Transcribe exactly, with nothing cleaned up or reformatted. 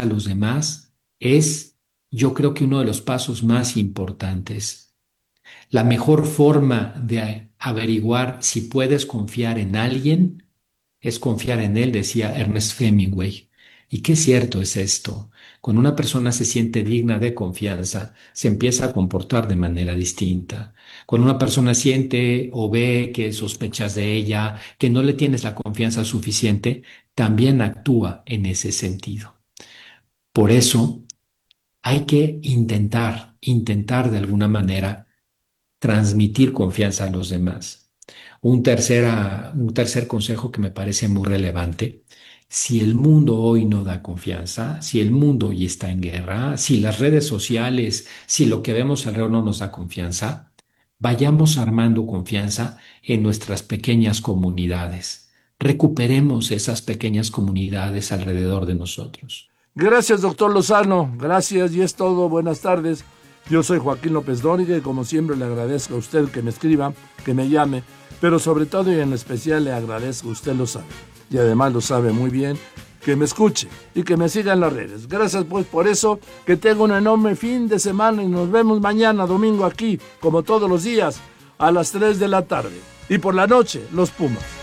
confianza a los demás es, yo creo que uno de los pasos más importantes. La mejor forma de averiguar si puedes confiar en alguien es confiar en él, decía Ernest Hemingway. Y qué cierto es esto. Cuando una persona se siente digna de confianza, se empieza a comportar de manera distinta. Cuando una persona siente o ve que sospechas de ella, que no le tienes la confianza suficiente, también actúa en ese sentido. Por eso hay que intentar, intentar de alguna manera transmitir confianza a los demás. Un, tercera, un tercer consejo que me parece muy relevante: si el mundo hoy no da confianza, si el mundo hoy está en guerra, si las redes sociales, si lo que vemos alrededor no nos da confianza, vayamos armando confianza en nuestras pequeñas comunidades. Recuperemos esas pequeñas comunidades alrededor de nosotros. Gracias, doctor Lozano. Gracias y es todo. Buenas tardes. Yo soy Joaquín López Dóriga y como siempre le agradezco a usted que me escriba, que me llame, pero sobre todo y en especial le agradezco, usted lo sabe, y además lo sabe muy bien, que me escuche y que me siga en las redes. Gracias pues por eso, que tenga un enorme fin de semana y nos vemos mañana domingo aquí, como todos los días, a las tres de la tarde. Y por la noche, los Pumas.